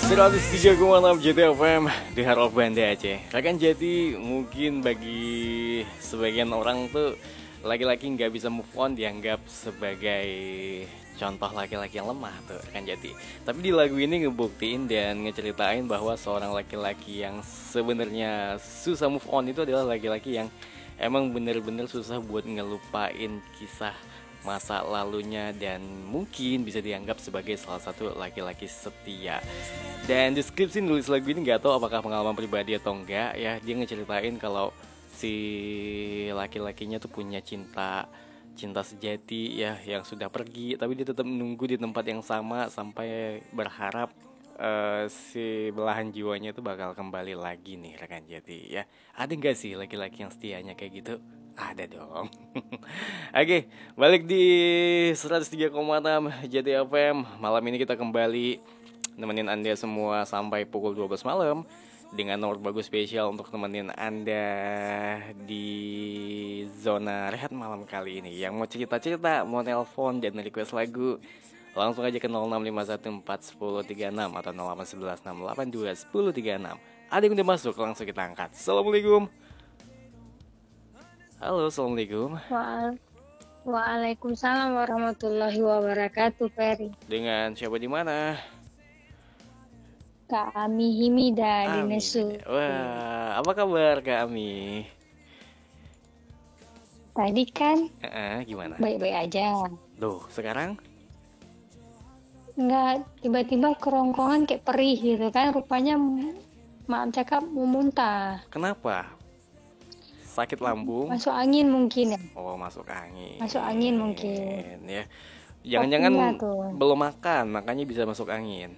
103,6 JTFM di Heart of Banda Aceh. Rekan Jati, mungkin bagi sebagian orang tuh laki-laki nggak bisa move on dianggap sebagai contoh laki-laki yang lemah tuh rekan Jati. Tapi di lagu ini ngebuktiin dan ngeceritain bahwa seorang laki-laki yang sebenarnya susah move on itu adalah laki-laki yang emang bener-bener susah buat ngelupain kisah masa lalunya dan mungkin bisa dianggap sebagai salah satu laki-laki setia. Dan deskripsi nulis lagu ini nggak tahu apakah pengalaman pribadi atau enggak ya, dia ngeceritain kalau si laki-lakinya tuh punya cinta sejati ya yang sudah pergi, tapi dia tetap menunggu di tempat yang sama sampai berharap si belahan jiwanya itu bakal kembali lagi nih rekan Jati ya. Ada nggak sih laki-laki yang setianya kayak gitu? Ada dong. Oke, balik di 103,6 Jati FM. Malam ini kita kembali nemenin Anda semua sampai pukul 12 malam dengan nomor bagus spesial untuk nemenin Anda di zona rehat malam kali ini. Yang mau cerita-cerita, mau nelpon dan request lagu, langsung aja ke 0651411036 atau 081168211036. Ada yang udah masuk, langsung kita angkat. Assalamualaikum. Halo, assalamualaikum. Waalaikumsalam warahmatullahi wabarakatuh, Ferry. Dengan siapa di mana? Kak Ami Himida di Nesu. Wah, apa kabar Kak Ami? Tadi kan Gimana? baik-baik aja. Duh, sekarang? Enggak, tiba-tiba kerongkongan kayak perih gitu kan. Rupanya maaf cakap mau muntah. Kenapa? Sakit lambung? Masuk angin mungkin ya. Oh, masuk angin. Masuk angin mungkin. Ya. Jangan-jangan tuh. belum makan, makanya bisa masuk angin.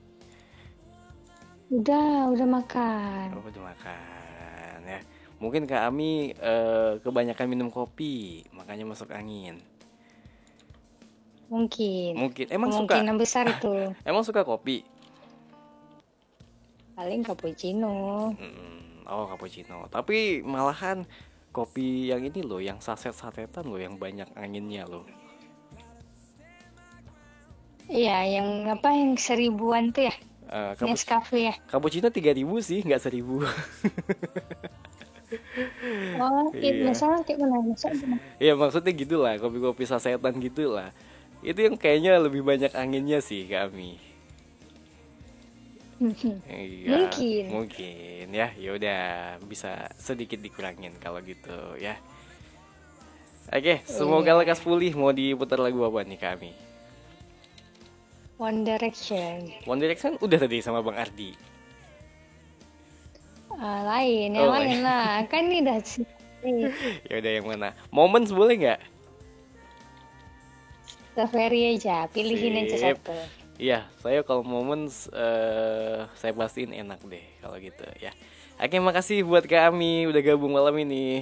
Udah makan. Oh, udah makan ya. Mungkin Kak Ami kebanyakan minum kopi, makanya masuk angin. Mungkin. Emang kemungkinan suka? besar itu. Emang suka kopi? Paling cappuccino. Oh, cappuccino. Tapi malahan kopi yang ini loh, yang saset-sasetan loh, yang banyak anginnya loh. Iya, yang apa yang 1000-an tuh ya? Nescafe ya. Cappuccino 3.000 sih, nggak 1.000. Oh, Iya. masalah kayak mana? Iya, maksudnya gitulah, kopi-kopi sasetan gitulah. Itu yang kayaknya lebih banyak anginnya sih kami. Iya, mungkin ya. Ya udah, bisa sedikit dikurangin kalau gitu ya. Oke, semoga lekas pulih. Mau diputar lagu apa nih kami? One Direction. One Direction udah tadi sama Bang Ardi. Lain lah. Kan ini udah Ya udah, yang mana? Moments boleh nggak? Ferry aja, pilihin aja satu. Iya, saya kalau Moments saya pastiin enak deh kalau gitu ya. Oke, makasih buat kami udah gabung malam ini.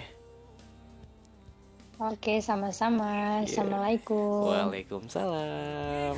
Oke, sama-sama. Assalamualaikum. Waalaikumsalam.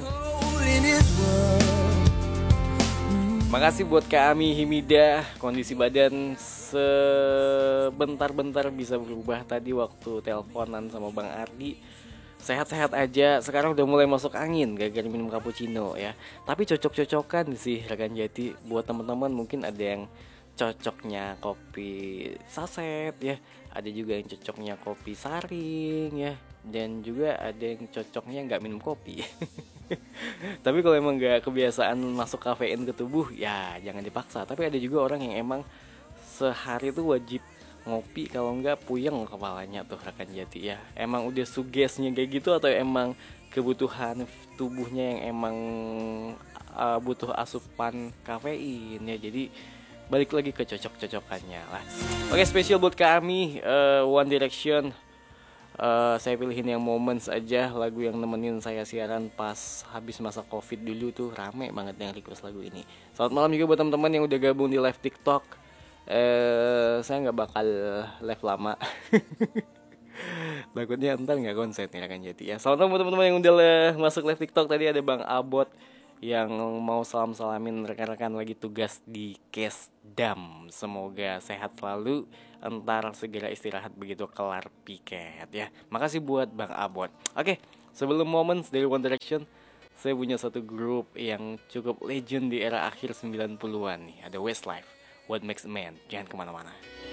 Makasih buat Kak Ami Himida. Kondisi badan sebentar-bentar bisa berubah tadi waktu teleponan sama Bang Ardi. Sehat-sehat aja. Sekarang udah mulai masuk angin gara-gara minum cappuccino ya. Tapi cocok-cocokan sih rekan Jati. Buat teman-teman mungkin ada yang cocoknya kopi saset ya. Ada juga yang cocoknya kopi saring ya. Dan juga ada yang cocoknya nggak minum kopi. Tapi kalau emang nggak kebiasaan masuk kafein ke tubuh, ya jangan dipaksa. Tapi ada juga orang yang emang sehari tuh wajib ngopi, kalau nggak puyeng kepalanya tuh rekan Jati ya. Emang udah sugesnya kayak gitu atau emang kebutuhan tubuhnya yang emang butuh asupan kafein ya. Jadi balik lagi ke cocok-cocokannya lah. Oke, spesial buat kami One Direction. Saya pilihin yang Moments aja, lagu yang nemenin saya siaran pas habis masa Covid dulu tuh, rame banget yang request lagu ini. Selamat malam juga buat teman-teman yang udah gabung di live TikTok. Saya nggak bakal live lama. Takutnya ntar nggak konsen nih rekan Jati ya. Selamat malam buat teman-teman yang udah masuk live TikTok. Tadi ada Bang Abot yang mau salam-salamin rekan-rekan lagi tugas di Kesdam. Semoga sehat selalu, entar segera istirahat begitu kelar piket ya. Makasih buat Bang Abot. Oke, sebelum Moments dari One Direction, saya punya satu grup yang cukup legend di era akhir 90-an nih. Ada Westlife, What Makes a Man. Jangan kemana-mana.